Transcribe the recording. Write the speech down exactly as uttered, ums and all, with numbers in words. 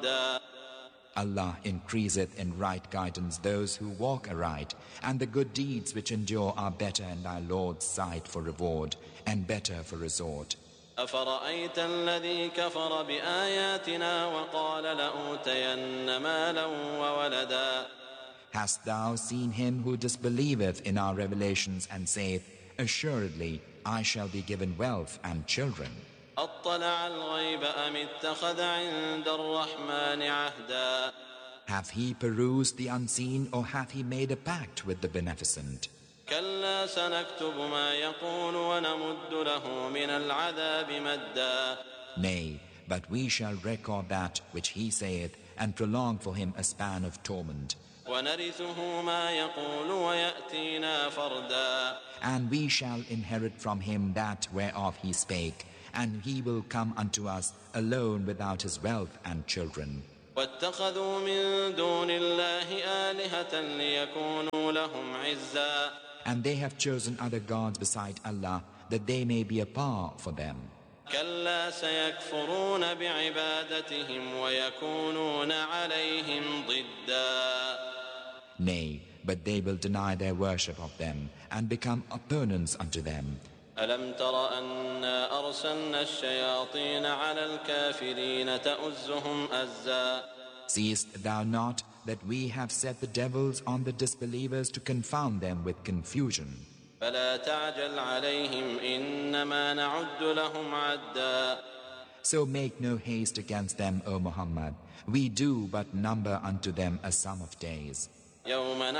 Allah increaseth in right guidance those who walk aright, and the good deeds which endure are better in thy Lord's sight for reward, and better for resort. أفرأيت الذي كفر بآياتنا وقال لأوتين مالا وولدا. Hast thou seen him who disbelieveth in our revelations and saith, assuredly I shall be given wealth and children? أطلع الغيب أم اتخذ عند الرحمن عهدا. Hath he perused the unseen, or hath he made a pact with the Beneficent? كلا سنكتب ما يقول ونمد له من العذاب مدا. Nay, but we shall record that which he saith, and prolong for him a span of torment. ونرثه ما يقول ويأتينا فردا. And we shall inherit from him that whereof he spake, and he will come unto us alone without his wealth and children. واتخذوا من دون الله آلهة ليكونوا لهم عزا. And they have chosen other gods beside Allah, that they may be a power for them. كلا سيكفرون بعبادتهم ويكونون عليهم ضدا. Nay, but they will deny their worship of them, and become opponents unto them. ألم تر أنا أرسلنا الشياطين على الكافرين تؤزهم أزا. Seest thou not that we have set the devils on the disbelievers to confound them with confusion? فلا تعجل عليهم إنما نعد لهم عدا. So make no haste against them, O Muhammad. We do but number unto them a sum of days. يوم